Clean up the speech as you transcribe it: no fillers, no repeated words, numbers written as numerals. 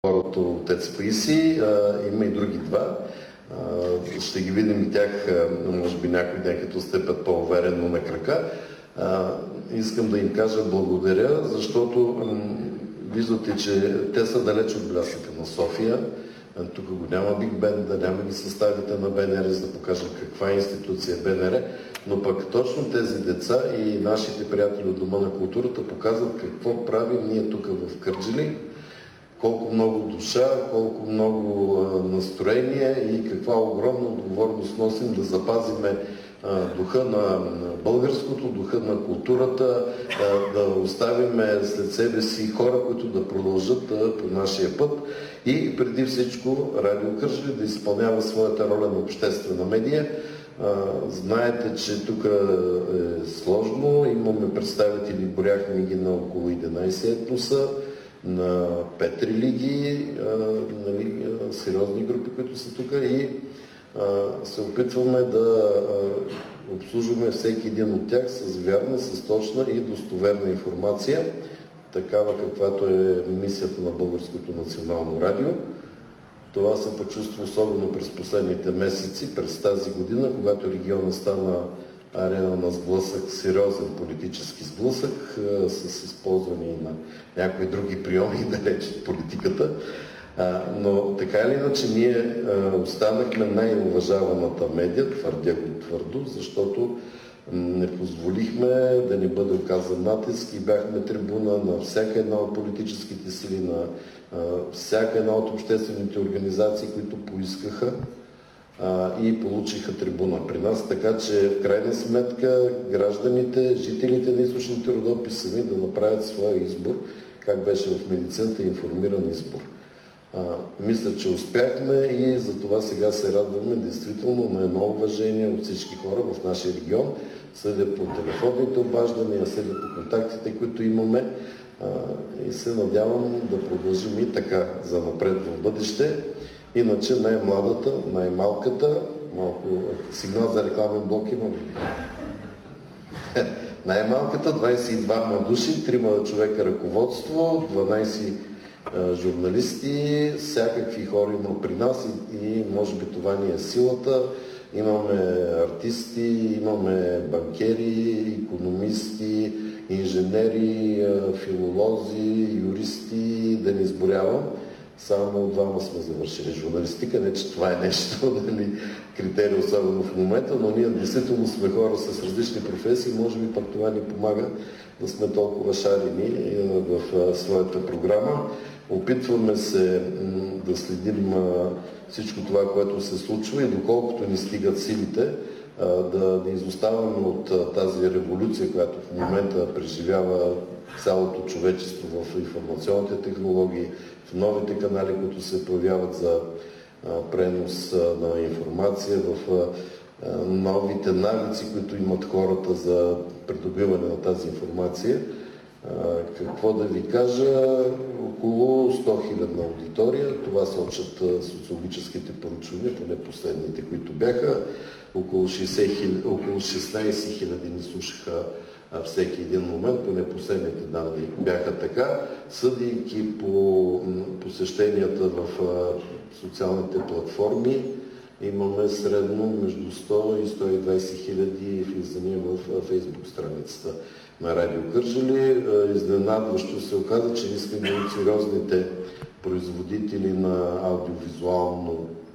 хората от ТЕЦ Паисий, има и други два. Ще ги видим и тях, може би някой ден, като стъпят по-уверено на крака. Искам да им кажа благодаря, защото виждате, че те са далеч от блясъка на София. Тук го няма Биг Бен, да няма ги съставите на БНР, за да покажат каква е институция БНР, но пък точно тези деца и нашите приятели от Дома на културата показват какво правим ние тук в Кърджали, колко много душа, колко много настроение и каква огромна отговорност носим да запазиме духа на българското, духа на културата, да оставиме след себе си хора, които да продължат по нашия път и преди всичко Радио Кърджали да изпълнява своята роля на обществена медия. Знаете, че тук е сложно, имаме представители, боряхме ги на около 11 етноса, на 5 религии, сериозни групи, които са тук и се опитваме да обслужваме всеки един от тях с вярна, с точна и достоверна информация, такава каквато е мисията на Българското национално радио. Това се почувства особено през последните месеци, през тази година, когато региона стана арена на сблъсък, сериозен политически сблъсък, с използване на някои други прийоми далеч от политиката. Но така или иначе ние останахме най-уважаваната медия, твърдя го твърдо, защото не позволихме да ни бъде оказан натиск и бяхме трибуна на всяка една от политическите сили, на всяка една от обществените организации, които поискаха и получиха трибуна при нас, така че в крайна сметка гражданите, жителите на източните Родопи сами да направят своя избор, как беше в медицината, информиран избор. Мисля, че успяхме и за това сега се радваме действително на едно уважение от всички хора в нашия регион, съдя по телефонните обаждания, съдя по контактите, които имаме и се надявам да продължим и така за напред в бъдеще. Иначе най-младата, най-малката, малко сигнал за рекламен блок има ли? Най-малката, 22 души, 3 човека ръководство, 12 журналисти, всякакви хора има при нас и може би това ни е силата. Имаме артисти, имаме банкери, икономисти, инженери, филолози, юристи, да не изборявам. Само 2 сме завършили журналистика, не че това е нещо, критерий особено в момента, но ние действително сме хора с различни професии, може би пък това ни помага да сме толкова шарени в своята програма. Опитваме се да следим всичко това, което се случва и доколкото ни стигат силите, да не изоставаме от тази революция, която в момента преживява цялото човечество в информационните технологии, в новите канали, които се появяват за пренос на информация, в новите навици, които имат хората за придобиване на тази информация. Какво да ви кажа, около 100 000 аудитория, това сочат социологическите поручвания, поне последните, които бяха, около 16 000 ни слушаха всеки един момент, поне последните данни бяха така, съдейки по посещенията в социалните платформи, имаме средно между 100 и 120 хиляди влизания в Фейсбук страницата на Радио Кърджали. Изненадващо се оказа, че ние сме от сериозните производители на аудиовизуално